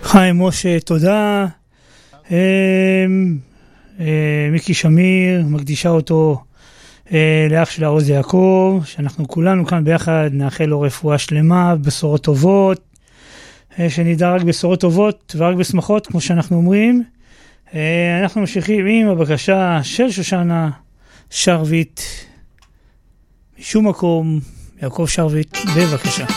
חיים משה, תודה. מיקי שמיר מקדישה אותו לאח שלה עוז יעקב, שאנחנו כולנו כאן ביחד נאחל לו רפואה שלמה, בשורות טובות, שנדע רק בשורות טובות ורק בשמחות, כמו שאנחנו אומרים. אנחנו ממשיכים עם הבקשה של שושנה שרביט, משום מקום, יעקב שרביט, בבקשה.